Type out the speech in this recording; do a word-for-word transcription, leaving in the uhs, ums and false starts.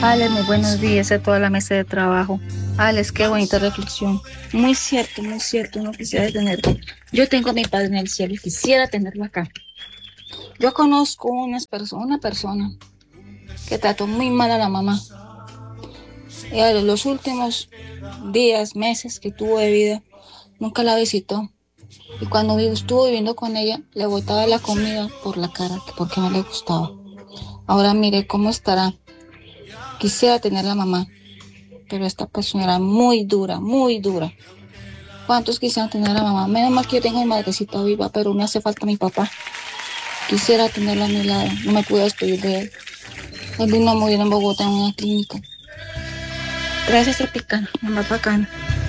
Ale, muy buenos días a toda la mesa de trabajo. Alex, qué bonita reflexión. Muy cierto, muy cierto. Uno quisiera tener. Yo tengo a mi padre en el cielo y quisiera tenerlo acá. Yo conozco unas perso- una persona que trató muy mal a la mamá. Y a los últimos días, meses que tuvo de vida, nunca la visitó. Y cuando vi- estuvo viviendo con ella, le botaba la comida por la cara, que porque no le gustaba. Ahora mire cómo estará. Quisiera tener la mamá, pero esta persona era muy dura, muy dura. ¿Cuántos quisieran tener a mamá? Menos mal que yo tengo a mi madrecita viva, pero me hace falta mi papá. Quisiera tenerlo a mi lado. No me pude despedir de él. Él vino a morir en Bogotá en una clínica. Gracias, Tropicana. Mamá bacana.